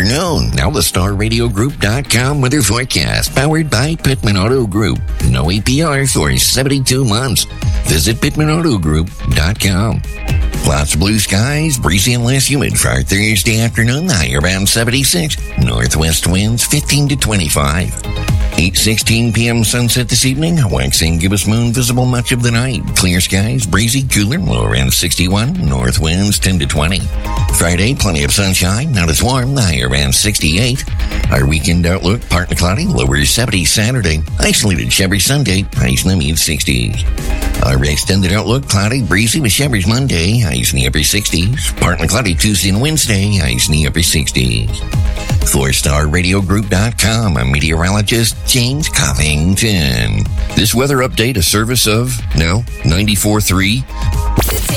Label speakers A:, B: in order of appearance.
A: afternoon. Now the StarRadioGroup.com weather forecast, powered by Pittman Auto Group. No APR for 72 months. Visit PittmanAutoGroup.com. Lots of blue skies, breezy and less humid for our Thursday afternoon. High around 76. Northwest winds 15 to 25. 8:16 p.m. sunset this evening. Waxing gibbous moon visible much of the night. Clear skies, breezy, cooler, low around 61. North winds 10 to 20. Friday, plenty of sunshine, not as warm, high around 68. Our weekend outlook, partly cloudy, lower 70 Saturday. Isolated showery Sunday, highs in the mid-60s. Our extended outlook, cloudy, breezy with showers Monday, highs in the upper 60s. Partly cloudy Tuesday and Wednesday, highs in the upper 60s. For StarRadioGroup.com, I'm meteorologist James Covington. This weather update, a service of 94.3